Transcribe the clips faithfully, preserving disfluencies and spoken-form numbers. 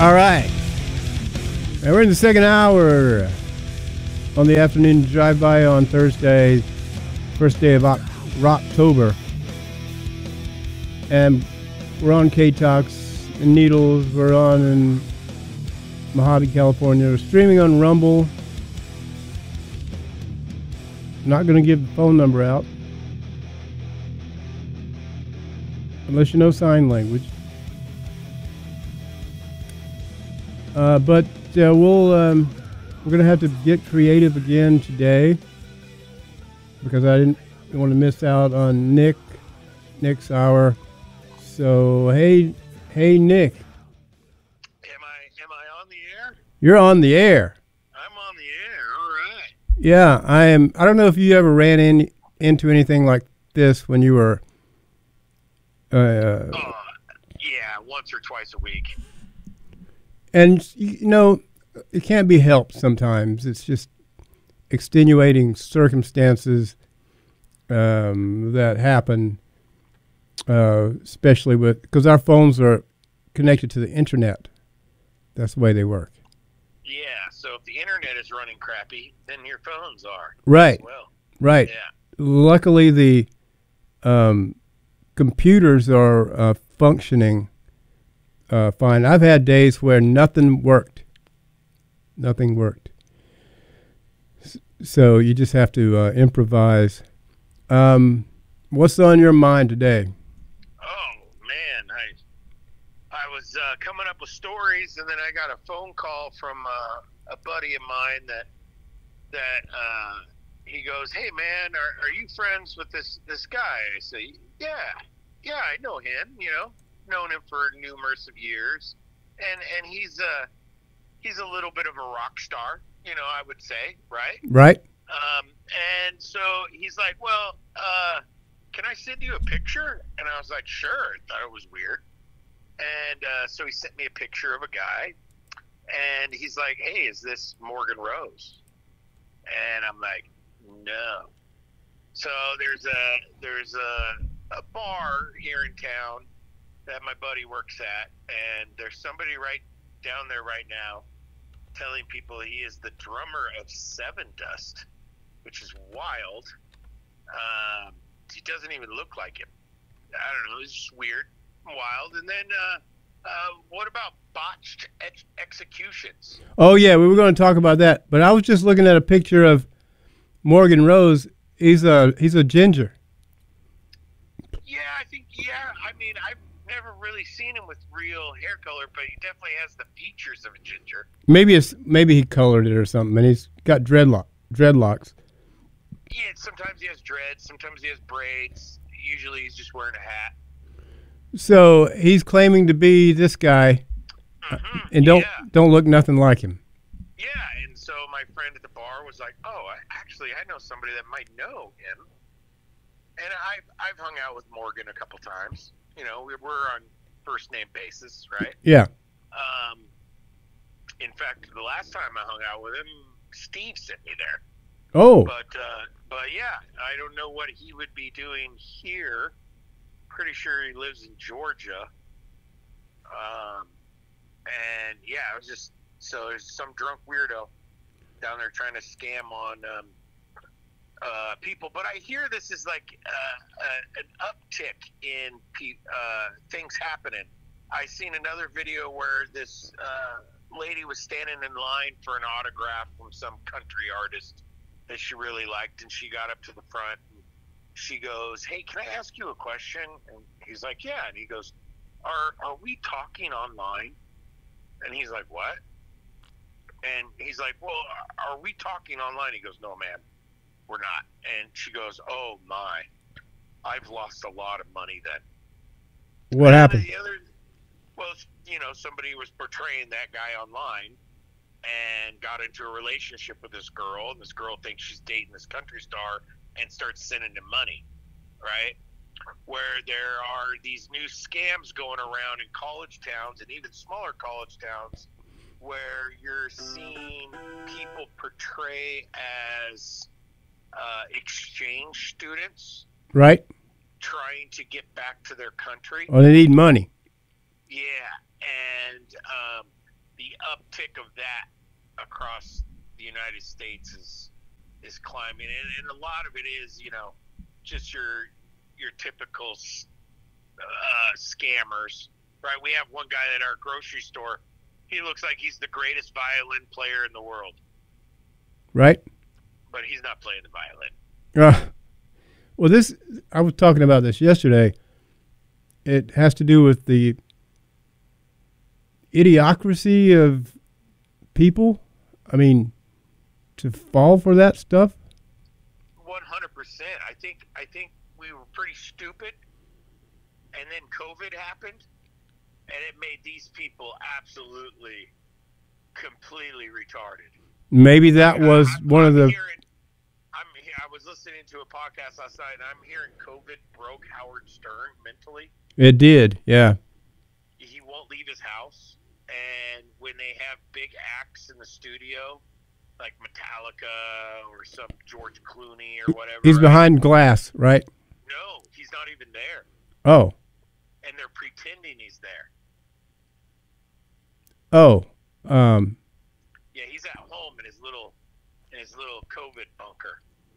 All right. And we're in the second hour on the afternoon drive-by on Thursday, first day of October. And we're on K-Talks in Needles. We're on in Mojave, California. We're streaming on Rumble. Not going to give the phone number out unless you know sign language. Uh, but uh, we'll um, we're going to have to get creative again today because I didn't want to miss out on Nick next hour. So hey, hey Nick. Am I am I on the air? You're on the air. I'm on the air. All right. Yeah, I am. I don't know if you ever ran in into anything like this when you were. Uh, uh, yeah, once or twice a week. And, you know, it can't be helped sometimes. It's just extenuating circumstances um, that happen, uh, especially with, because our phones are connected to the internet. That's the way they work. Yeah, so if the internet is running crappy, then your phones are. Right. As well. Right. Yeah. Luckily, the um, computers are uh, functioning Uh, fine. I've had days where nothing worked. Nothing worked. S- so you just have to uh, improvise. Um, what's on your mind today? Oh man, I I was uh, coming up with stories, and then I got a phone call from uh, a buddy of mine that that uh, he goes, "Hey man, are are you friends with this this guy?" I say, "Yeah, yeah, I know him. You know." Known him for numerous of years, and and he's a he's a little bit of a rock star, you know, I would say, right? Right. Um, and so he's like, well, uh, can I send you a picture? And I was like, sure. I thought it was weird, and uh, so he sent me a picture of a guy, and he's like, hey, is this Morgan Rose? And I'm like, no. So there's a there's a a bar here in town that my buddy works at, and there's somebody right down there right now telling people he is the drummer of Seven Dust, which is wild. Um, he doesn't even look like him. I don't know. It's just weird, wild. And then, uh, uh, what about botched ex- executions? Oh yeah, we were going to talk about that, but I was just looking at a picture of Morgan Rose. He's a he's a ginger. Yeah, I think. Yeah, I mean, I've never really seen him with real hair color, but he definitely has the features of a ginger. Maybe it's maybe he colored it or something, and he's got dreadlock dreadlocks. Yeah, sometimes he has dreads, sometimes he has braids. Usually he's just wearing a hat. So he's claiming to be this guy, Mm-hmm. and don't yeah. don't look nothing like him. Yeah, and so my friend at the bar was like, "Oh, I, actually, I know somebody that might know him." And I've I've hung out with Morgan a couple times. You know, we we're on first name basis, right? Yeah. Um, in fact, the last time I hung out with him, Steve sent me there. Oh. But uh, but yeah, I don't know what he would be doing here. Pretty sure he lives in Georgia. Um, and yeah, it was just so there's some drunk weirdo down there trying to scam on um, uh, people. But I hear this is like uh, uh, an uptick in pe- uh, things happening. I seen another video where this uh, lady was standing in line for an autograph from some country artist that she really liked, and she got up to the front and she goes, "Hey, can I ask you a question?" And he's like, "Yeah." And he goes, Are are we talking online? And he's like, "What?" And he's like, "Well, are we talking online?" He goes, "No, ma'am, we're not." And she goes, "Oh my, I've lost a lot of money then." What and happened? The other, well, you know, somebody was portraying that guy online and got into a relationship with this girl, and this girl thinks she's dating this country star and starts sending him money, right? Where there are these new scams going around in college towns and even smaller college towns where you're seeing people portray as uh, exchange students. Right. Trying to get back to their country. Oh, they need money. Yeah. And um, the uptick of that across the United States is is climbing, and, and a lot of it is, you know, just your your typical uh, scammers, right? We have one guy at our grocery store. He looks like he's the greatest violin player in the world, right? But he's not playing the violin. Uh, well, this I was talking about this yesterday. It has to do with the idiocracy of people. I mean, to fall for that stuff. One hundred percent. I think. I think we were pretty stupid, and then COVID happened, and it made these people absolutely, completely retarded. Maybe that was I'm, one I'm of the. Hearing, I'm. I was listening to a podcast last night, and I'm hearing COVID broke Howard Stern mentally. It did, yeah. He won't leave his house, and when they have big acts in the studio, like Metallica or some George Clooney or whatever. He's right? behind glass, right? No, he's not even there. Oh. And they're pretending he's there. Oh. Um. Yeah, he's at home in his little, in his little COVID bunker.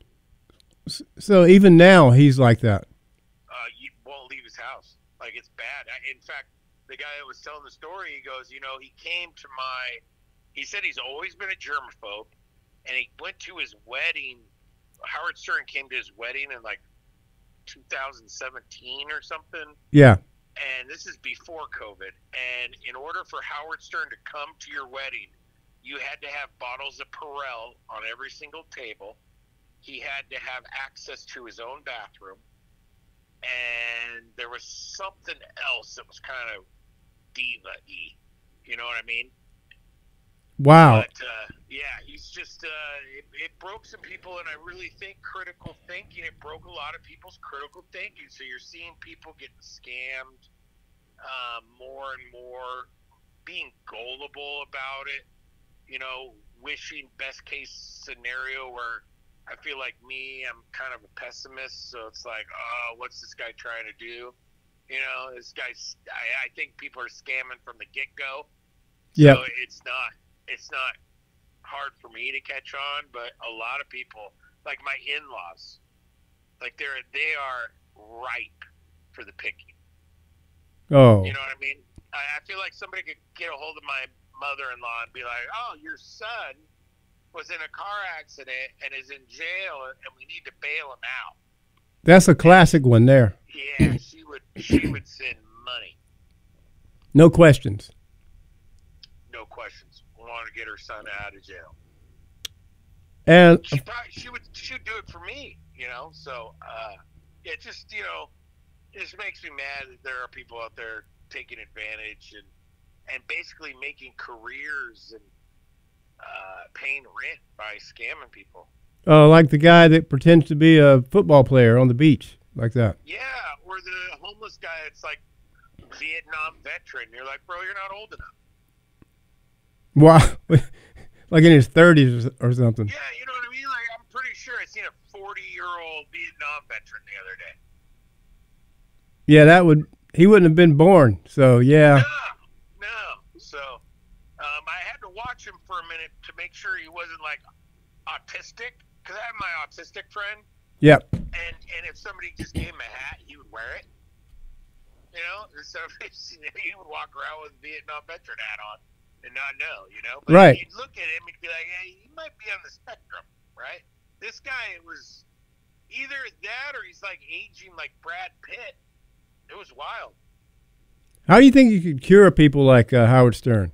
So even now he's like that. Uh, he won't leave his house. Like, it's bad. I, in fact, the guy that was telling the story, he goes, you know, he came to my. He said he's always been a germaphobe, and he went to his wedding. Howard Stern came to his wedding in like two thousand seventeen or something. Yeah. And this is before COVID. And in order for Howard Stern to come to your wedding, you had to have bottles of Perel on every single table. He had to have access to his own bathroom. And there was something else that was kind of diva-y. You know what I mean? Wow. But, uh, yeah, he's just, uh, it, it broke some people, and I really think critical thinking, it broke a lot of people's critical thinking. So you're seeing people getting scammed uh, more and more, being gullible about it, you know, wishing best case scenario where I feel like me, I'm kind of a pessimist. So it's like, oh, what's this guy trying to do? You know, this guy's, I, I think people are scamming from the get-go. Yeah. So it's not. It's not hard for me to catch on, but a lot of people, like my in-laws, like they're they are ripe for the picking. Oh. You know what I mean? I, I feel like somebody could get a hold of my mother-in-law and be like, "Oh, your son was in a car accident and is in jail, and we need to bail him out." That's a classic one there. Yeah, she would. She would send money. No questions. No questions. Want to get her son out of jail. And She probably she would she would do it for me, you know. So uh, it just you know it just makes me mad that there are people out there taking advantage and and basically making careers and uh, paying rent by scamming people. uh, like the guy that pretends to be a football player on the beach, like that. Yeah, or the homeless guy that's like Vietnam veteran. You're like, bro, you're not old enough. Wow. Like in his thirties or something. Yeah, you know what I mean? Like, I'm pretty sure I seen a forty-year-old Vietnam veteran the other day. Yeah, that would, he wouldn't have been born. So, yeah. No, no. So um, I had to watch him for a minute to make sure he wasn't, like, autistic. Because I have my autistic friend. Yep. And, and if somebody just gave him a hat, he would wear it. You know? So he would walk around with a Vietnam veteran hat on. And not know, you know? But Right. you'd look at him and be like, hey, he might be on the spectrum, right? This guy was either that or he's like aging like Brad Pitt. It was wild. How do you think you could cure people like uh, Howard Stern?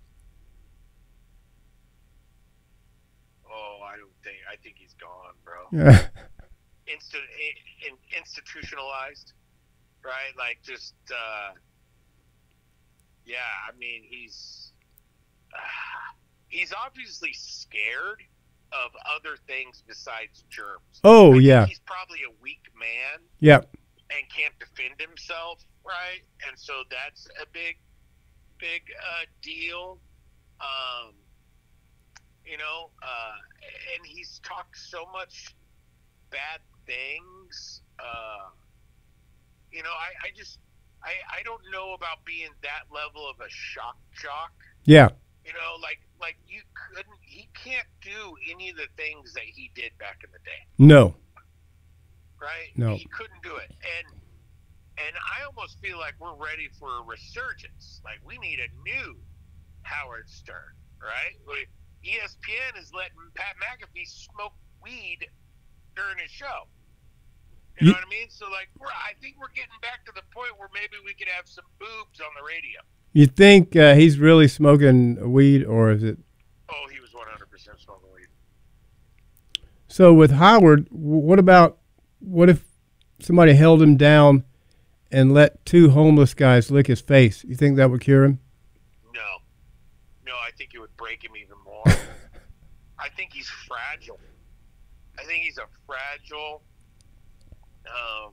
Oh, I don't think, I think he's gone, bro. Yeah. Insti- in, institutionalized, right? Like just, uh, yeah, I mean, he's, Uh, he's obviously scared of other things besides germs. Oh, I think yeah. he's probably a weak man Yep. and can't defend himself, right? And so that's a big, big uh, deal. Um, you know, uh, and he's talked so much bad things. Uh, you know, I, I just, I, I don't know about being that level of a shock jock. Yeah. You know, like like you couldn't. He can't do any of the things that he did back in the day. No. Right? No. He couldn't do it, and and I almost feel like we're ready for a resurgence. Like we need a new Howard Stern, right? E S P N is letting Pat McAfee smoke weed during his show. You know You, what I mean? So, like, we're, I think we're getting back to the point where maybe we could have some boobs on the radio. you think uh, he's really smoking weed, or is it? Oh, he was one hundred percent smoking weed. So with Howard, w- what about what if somebody held him down and let two homeless guys lick his face? You think that would cure him? No. No, I think it would break him even more. I think he's fragile. I think he's a fragile, um,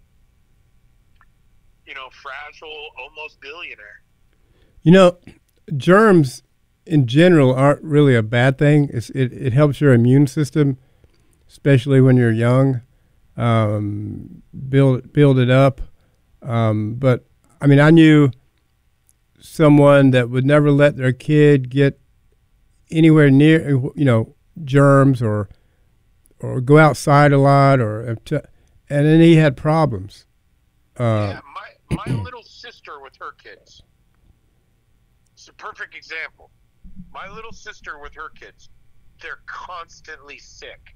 you know, fragile, almost billionaire. You know, germs in general aren't really a bad thing. It's, it, it helps your immune system, especially when you're young, um, build, build it up. Um, but, I mean, I knew someone that would never let their kid get anywhere near, you know, germs or or go outside a lot, or and then he had problems. Uh, yeah, my my little sister with her kids. It's a perfect example. My little sister with her kids, they're constantly sick.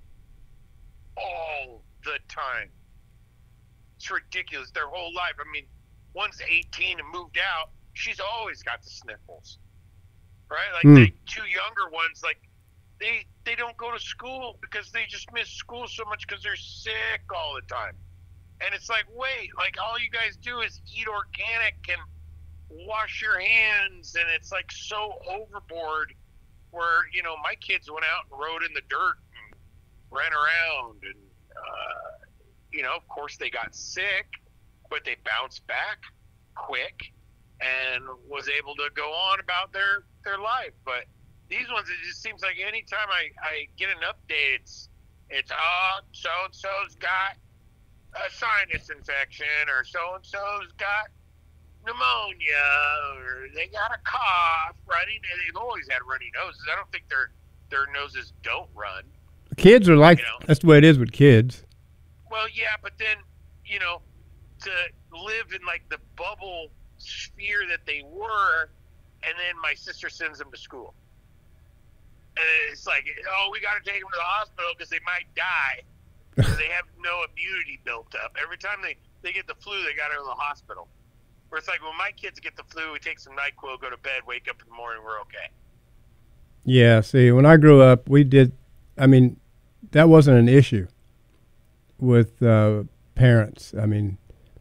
All the time. It's ridiculous. Their whole life. I mean, one's eighteen and moved out. She's always got the sniffles. Right? Like mm. the two younger ones, like they they don't go to school because they just miss school so much because they're sick all the time. And it's like, wait, like all you guys do is eat organic and wash your hands, and it's like so overboard where, you know, my kids went out and rode in the dirt and ran around and uh, you know, of course they got sick, but they bounced back quick and was able to go on about their, their life. But these ones, it just seems like anytime I, I get an update, it's, it's oh, so-and-so's got a sinus infection, or so-and-so's got pneumonia, or they got a cough, running. They've always had runny noses. I don't think their their noses don't run. Kids are like, you know? That's the way it is with kids. Well, yeah, but then, you know, to live in like the bubble sphere that they were, and then my sister sends them to school. And it's like, oh, we got to take them to the hospital because they might die. They have no immunity built up. Every time they, they get the flu, they got to go to the hospital. Where it's like, when my kids get the flu, we take some NyQuil, go to bed, wake up in the morning, we're okay. Yeah, see, when I grew up, we did, I mean, that wasn't an issue with uh, parents. I mean,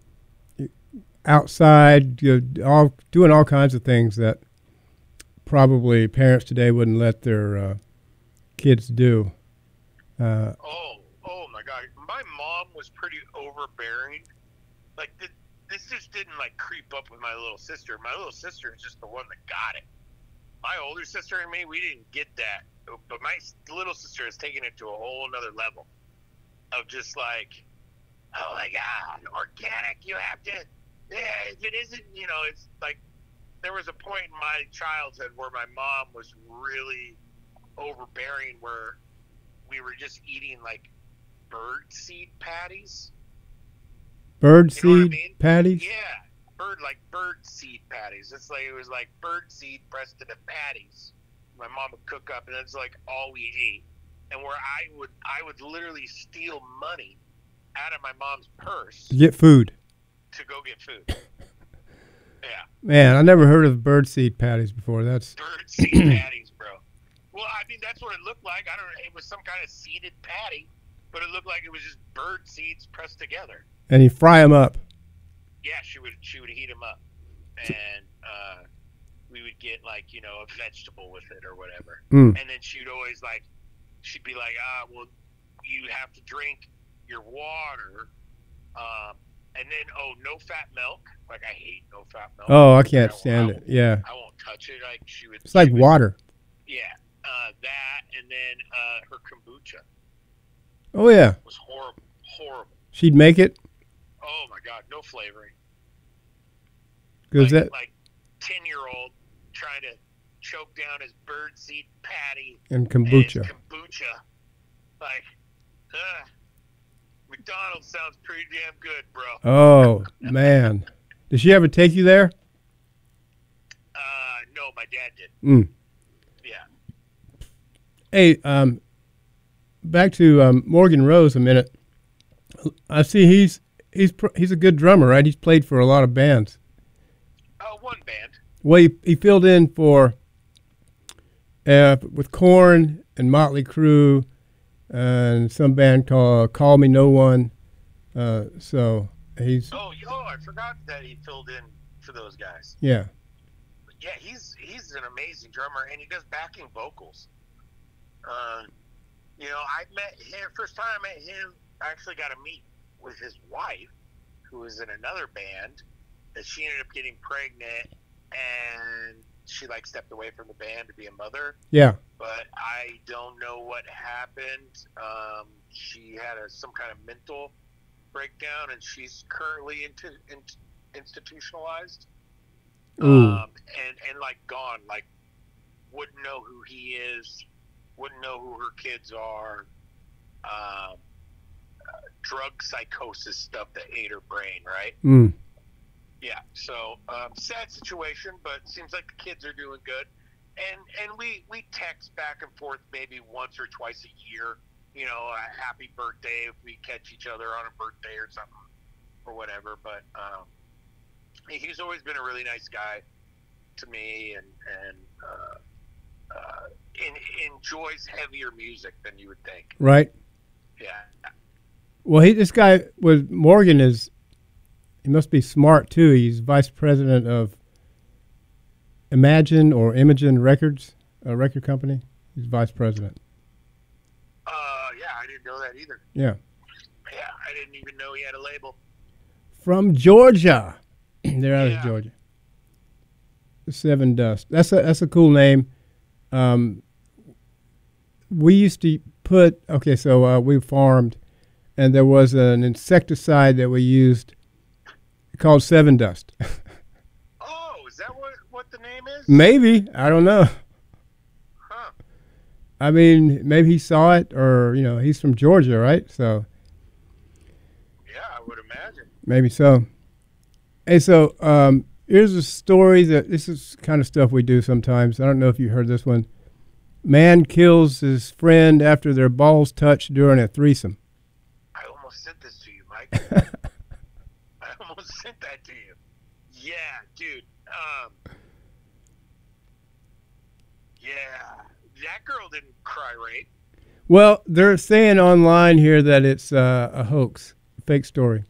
outside, you know, all doing all kinds of things that probably parents today wouldn't let their uh, kids do. Uh, oh, oh my God. My mom was pretty overbearing. Like, the, this just didn't, like, creep up with my little sister. My little sister is just the one that got it. My older sister and me, we didn't get that. But my little sister has taken it to a whole nother level of just like, oh my God, organic, you have to, yeah, if it isn't, you know, it's like, there was a point in my childhood where my mom was really overbearing, where we were just eating like bird seed patties. Bird you know seed I mean? patties? Yeah, bird like bird seed patties. It's like, it was like bird seed pressed into patties. My mom would cook up, and it's like all we ate. And where I would, I would literally steal money out of my mom's purse Get food. to go get food. Yeah. Man, I never heard of bird seed patties before. That's Bird seed patties, bro. Well, I mean, that's what it looked like. I don't know. It was some kind of seeded patty, but it looked like it was just bird seeds pressed together. And you fry them up. Yeah, she would she would heat them up, and uh, we would get like, you know, a vegetable with it or whatever. Mm. And then she'd always like, she'd be like, ah, well, you have to drink your water. Um, and then, oh, no fat milk. Like, I hate no fat milk. Oh, I can't I stand it. Yeah. I won't touch it. Like, she would. It's like would, water. Yeah. Uh, that, and then uh, her kombucha. Oh, yeah. Was horrible. Horrible. She'd make it? Oh, my God. No flavoring. Cause like, that, like ten-year-old trying to choke down his birdseed patty And and his kombucha. kombucha. Like, uh, McDonald's sounds pretty damn good, bro. Oh, man. Did she ever take you there? Uh, no, my dad did. Mm. Yeah. Hey, um, back to um, Morgan Rose a minute. I see he's he's pr- he's a good drummer, right? He's played for a lot of bands. Uh, one band. Well, he, he filled in for uh, with Korn and Motley Crue and some band called Call Me No One. Uh, so he's Oh, oh, I forgot that he filled in for those guys. yeah. Yeah, he's he's an amazing drummer, and he does backing vocals. Uh, you know, I met him first time I met him. I actually got to meet with his wife, who was in another band. That she ended up getting pregnant, and she like stepped away from the band to be a mother. Yeah. But I don't know what happened. Um, she had a, some kind of mental breakdown, and she's currently into, in, institutionalized. Ooh. Um, and, and like gone, like wouldn't know who he is, wouldn't know who her kids are. Um, uh, drug psychosis stuff that ate her brain, right? Mm. Yeah. So um, sad situation, but seems like the kids are doing good. And and we, we text back and forth maybe once or twice a year. You know, a happy birthday if we catch each other on a birthday or something or whatever. But um, he's always been a really nice guy to me, and and uh, uh, in, enjoys heavier music than you would think. Right. Yeah. Well, he this guy was Morgan is he must be smart too. He's vice president of Imagine or Imogen Records, a record company. He's vice president. Uh, yeah, I didn't know that either. Yeah. Yeah, I didn't even know he had a label. From Georgia. They're out Yeah. of Georgia. Seven Dust. That's a that's a cool name. Um, we used to put okay, so uh, we farmed, and there was an insecticide that we used called Seven Dust. Oh, is that what, what the name is? Maybe, I don't know. Huh. I mean, maybe he saw it, or you know, he's from Georgia, right? So Yeah, I would imagine. maybe so. Hey, so um, here's a story that this is kind of stuff we do sometimes. I don't know if you heard this one. Man kills his friend after their balls touch during a threesome. I almost sent this to you, Mike. I almost sent that to you. Yeah, dude. Um, yeah, that girl didn't cry rape. Well, they're saying online here that it's uh, a hoax, a fake story.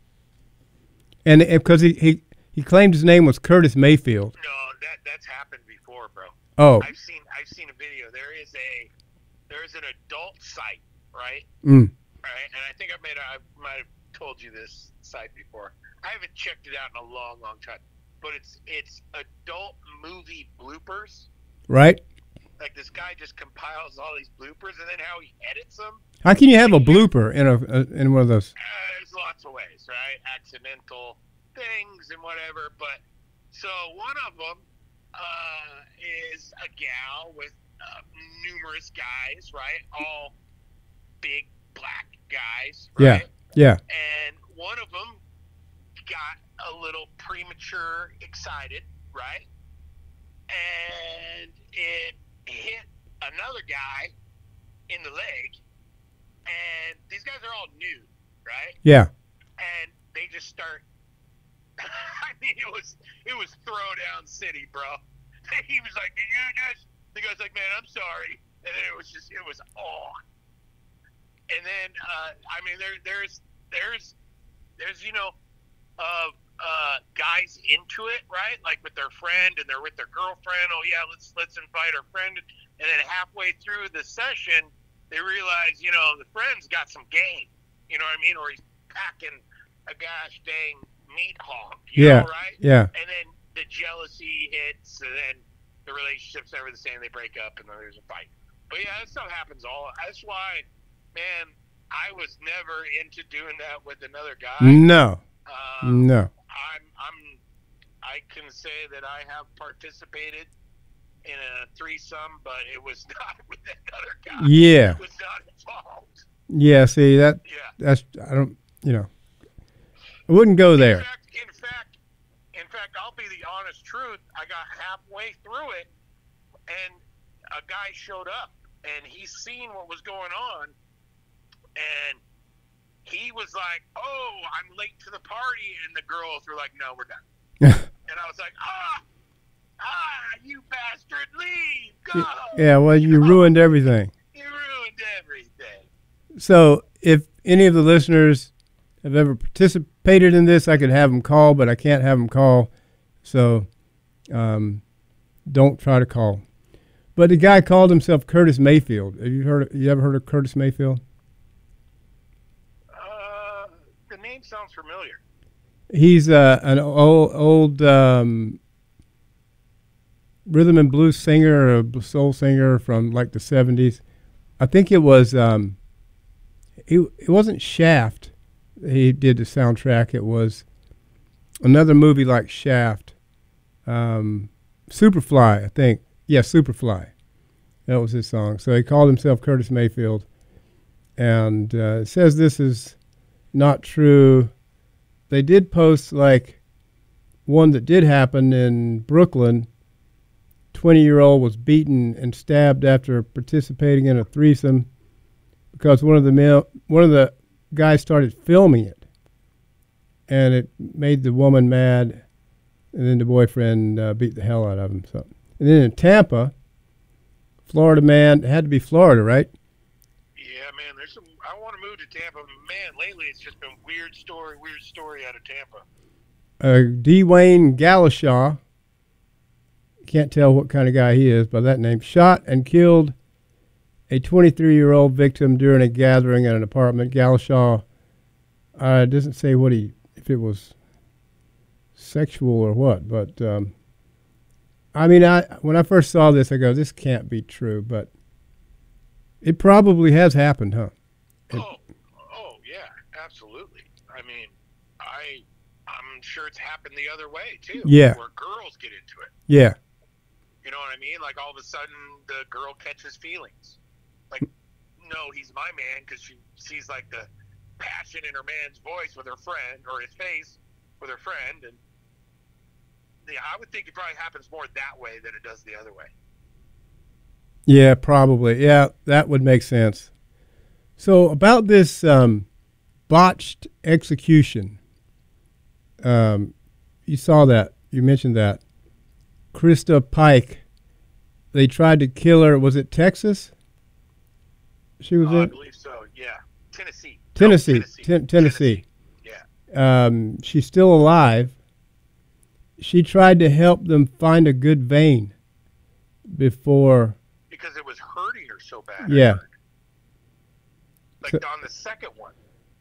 And because he, he, he claimed his name was Curtis Mayfield. No, that that's happened before, bro. Oh. I've seen I've seen a video. There is a there is an adult site, right? Mm. Right, and I think I made I might have told you this site before. I haven't checked it out in a long, long time, but it's it's adult movie bloopers. Right? Like this guy just compiles all these bloopers, and then how he edits them. How can you have a blooper in a, a in one of those? Uh, there's lots of ways, right? Accidental things and whatever. But so one of them uh, is a gal with uh, numerous guys, right? All big black guys, right? Yeah, yeah. And one of them got a little premature excited, right? And it hit another guy in the leg. And these guys are all nude, right? Yeah. And they just start. I mean, it was it was throwdown city, bro. He was like, "Did you just?" The guy's like, "Man, I'm sorry." And then it was just, it was on. And then, uh, I mean, there there's there's there's you know, uh, uh, guys into it, right? Like with their friend, and they're with their girlfriend. Oh yeah, let's let's invite our friend. And then halfway through the session, they realize, you know, the friend's got some game, you know what I mean? Or he's packing a gosh dang meat hog, you Yeah. know, right? Yeah. And then the jealousy hits, and then the relationship's never the same. They break up, and then there's a fight. But yeah, that stuff happens all. That's why, man, I was never into doing that with another guy. No. Um, No. I'm, I'm, I can say that I have participated in a threesome, but it was not with another guy. Yeah. It was not involved. Yeah, see, that Yeah. that's, I don't, you know, I wouldn't go there. In fact, in fact, in fact, I'll be the honest truth. I got halfway through it, and a guy showed up, and he's seen what was going on, and he was like, "Oh, I'm late to the party," and the girls were like, "No, we're done." And I was like, "Ah, ah, you bastard, leave, go." Yeah, well, you Go. ruined everything. You ruined everything. So if any of the listeners have ever participated in this, I could have them call, but I can't have them call. So um, don't try to call. But the guy called himself Curtis Mayfield. Have you heard? You ever heard of Curtis Mayfield? Uh, the name sounds familiar. He's uh, an old, old um, rhythm and blues singer, a soul singer from like the seventies. I think it was. Um, it, it wasn't Shaft. He did the soundtrack. It was another movie like Shaft. Um, Superfly, I think. Yeah, Superfly. That was his song. So he called himself Curtis Mayfield. And uh, it says this is not true. They did post like one that did happen in Brooklyn. twenty-year-old was beaten and stabbed after participating in a threesome because one of the male, one of the guys started filming it. And it made the woman mad. And then the boyfriend uh, beat the hell out of him. So. And then in Tampa, Florida man, it had to be Florida, right? Yeah, man. There's some. I want to move to Tampa. Man, lately it's just been weird story, weird story out of Tampa. Uh, Dwayne Galashaw, can't tell what kind of guy he is by that name, shot and killed a twenty-three-year-old victim during a gathering at an apartment. Galashaw uh, doesn't say what he, if it was sexual or what, but um, I mean, I when I first saw this, I go, this can't be true, but it probably has happened, huh? It, oh, oh yeah, absolutely. I mean, I, I'm sure it's happened the other way too. Yeah. Where girls get into it. Yeah. You know what I mean? Like all of a sudden, the girl catches feelings. Like, no, he's my man, because she sees like the passion in her man's voice with her friend, or his face with her friend, and yeah, I would think it probably happens more that way than it does the other way. Yeah, probably. Yeah, that would make sense. So about this um, botched execution, um, you saw that. You mentioned that. Krista Pike, they tried to kill her. Was it Texas? She was Oh, I in believe so, yeah. Tennessee. Tennessee. No, Tennessee. Ten- Tennessee. Tennessee. Yeah. Um, she's still alive. She tried to help them find a good vein before. Because it was hurting her so bad. Yeah. Like So- on the second one.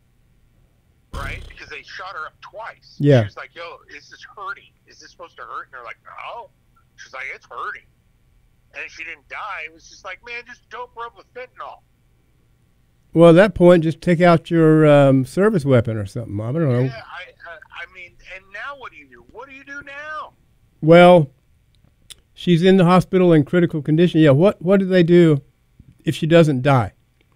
Right? Because they shot her up twice. Yeah. She was like, yo, is this hurting? Is this supposed to hurt? And they're like, no. She's like, it's hurting. And she didn't die. It was just like, man, just dope her up with fentanyl. Well, at that point, just take out your um, service weapon or something. I don't know. Yeah, I, I, I mean, and now what do you do? What do you do now? Well, she's in the hospital in critical condition. Yeah, what what do they do if she doesn't die?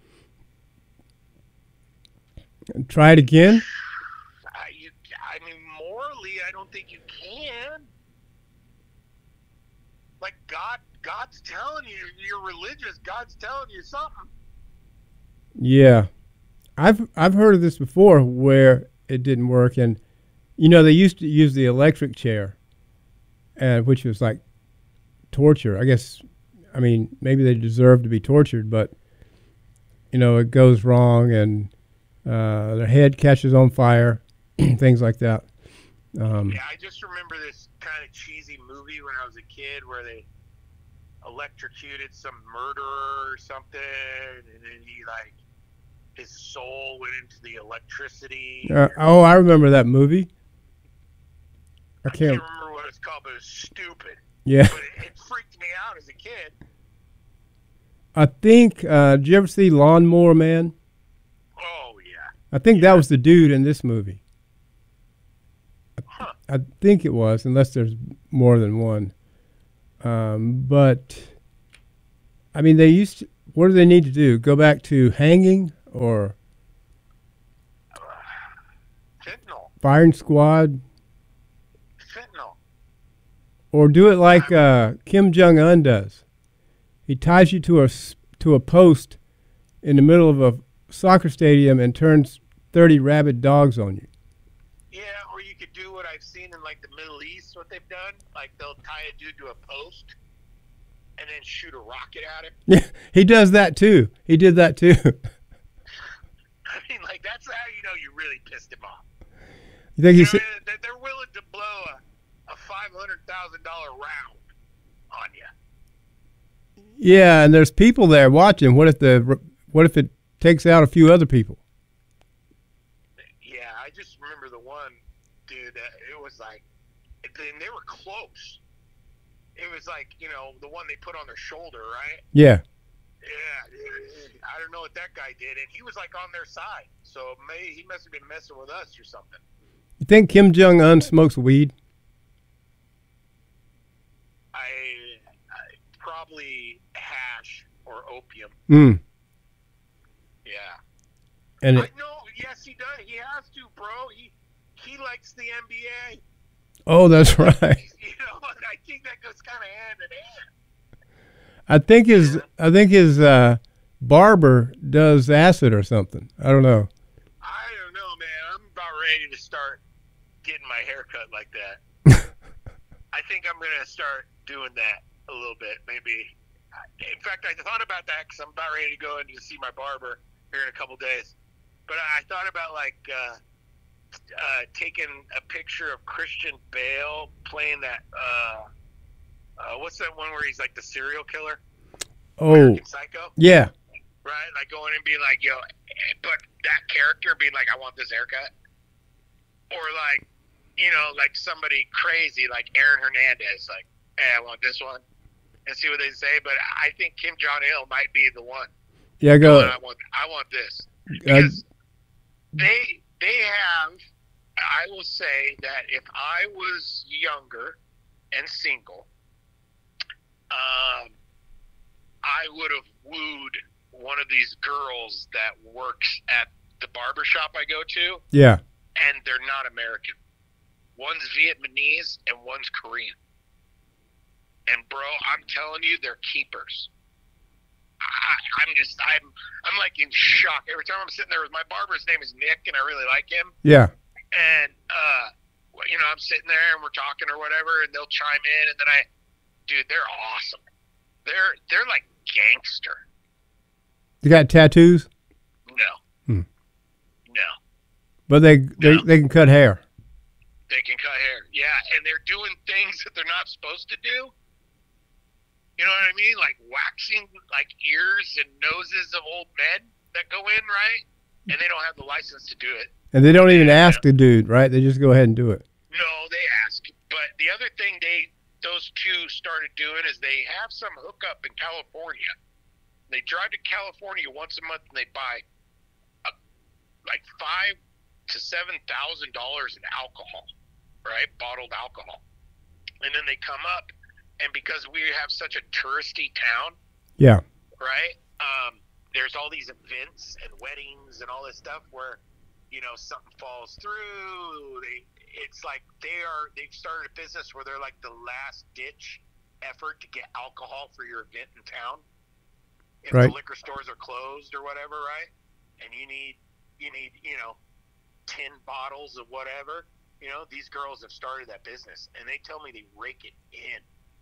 Try it again? I, you, I mean, morally, I don't think you can. Like, God, God's telling you, you're religious. God's telling you something. Yeah. I've I've heard of this before where it didn't work, and you know they used to use the electric chair, and which was like torture. I guess I mean maybe they deserve to be tortured, but you know it goes wrong and uh, their head catches on fire, things like that. Um, Yeah, I just remember this kind of cheesy movie when I was a kid where they electrocuted some murderer or something, and then he like his soul went into the electricity. uh, oh, I remember that movie. I I can't. can't remember what it's called, but it was stupid. Yeah, But it, it freaked me out as a kid. I think. Uh, did you ever see Lawnmower Man? Oh yeah. I think that was the dude in this movie. Huh. I think it was, unless there's more than one. Um, but I mean, they used to, what do they need to do? Go back to hanging or Fentanyl. firing squad, Fentanyl. or do it like uh, Kim Jong Un does. He ties you to a s- to a post in the middle of a soccer stadium and turns thirty rabid dogs on you. Yeah, or you could do what I've seen in like the Middle East, what they've done. Like they'll tie a dude to a post and then shoot a rocket at him. Yeah, he does that too. He did that too. I mean, like that's how you know you really pissed him off. You think You he's know, they- they're willing to blow a, a five hundred thousand dollar round on you. yeah, and there's people there watching. What if the what if it takes out a few other people? Yeah, I just remember the one dude. Uh, it was like, and they were close. It was like, you know, the one they put on their shoulder, right? Yeah. Yeah, I don't know what that guy did, and he was like on their side. So maybe he must have been messing with us or something. You think Kim Jong Un smokes weed? I, I probably hash or opium. Mm. Yeah. And I it, know. Yes, he does. He has to, bro. He he likes the N B A. oh, that's right. You know, I think that goes kind of hand in hand. I think his I think his uh, barber does acid or something. I don't know. I don't know, man. I'm about ready to start getting my hair cut like that. I think I'm gonna start doing that a little bit, maybe. In fact, I thought about that because I'm about ready to go in to see my barber here in a couple days. But I thought about like uh, uh, taking a picture of Christian Bale playing that. Uh, uh, what's that one where he's like the serial killer? Oh, American Psycho. yeah. Right, like going and being like, yo, but that character being like, I want this haircut, or like, you know, like somebody crazy like Aaron Hernandez, like, hey, I want this one, and see what they say. But I think Kim Jong Il might be the one. Yeah, go. Going, I want, I want this because they they have. I will say that if I was younger and single, um, I would have wooed one of these girls that works at the barber shop I go to, Yeah. and they're not American. One's Vietnamese and one's Korean. And bro, I'm telling you, they're keepers. I, I'm just, I'm, I'm like in shock every time I'm sitting there with my barber. His name is Nick, and I really like him. Yeah. And uh, you know, I'm sitting there and we're talking or whatever, and they'll chime in, and then I, dude, they're awesome. They're they're like gangster. You got tattoos? No. Hmm. No. But they they, No. they can cut hair. They can cut hair. Yeah, and they're doing things that they're not supposed to do. You know what I mean? Like waxing like ears and noses of old men that go in, right? And they don't have the license to do it. And they don't even Yeah. ask the dude, right? They just go ahead and do it. No, they ask. But the other thing they those two started doing is they have some hookup in California. They drive to California once a month and they buy a, like five to seven thousand dollars in alcohol, right? Bottled alcohol, and then they come up, and because we have such a touristy town, Yeah. right? Um, there's all these events and weddings and all this stuff where, you know, something falls through. They, it's like they are. They've started a business where they're like the last ditch effort to get alcohol for your event in town. If Right. the liquor stores are closed or whatever, right? And you need, you need, you know, ten bottles of whatever. You know, these girls have started that business, and they tell me they rake it in.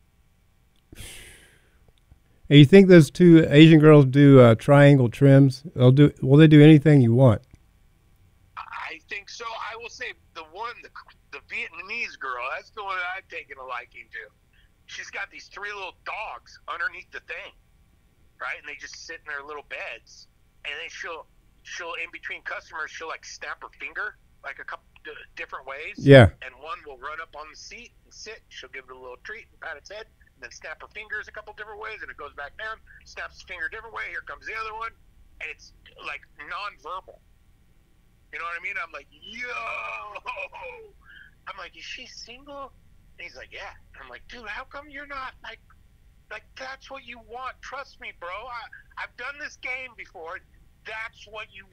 And you think those two Asian girls do uh, triangle trims? They'll do. Will they do anything you want? I think so. I will say the one, the, the Vietnamese girl, that's the one that I've taken a liking to. She's got these three little dogs underneath the thing, right? And they just sit in their little beds. And then she'll, she'll in between customers, she'll like snap her finger like a couple d- different ways. Yeah. And one will run up on the seat and sit. She'll give it a little treat and pat its head. And then snap her fingers a couple different ways, and it goes back down. Snaps its finger a different way. Here comes the other one. And it's like nonverbal. You know what I mean? I'm like, yo! I'm like, is she single? And he's like, yeah. I'm like, dude, how come you're not like, like that's what you want? Trust me, bro. I, I've done this game before. That's what you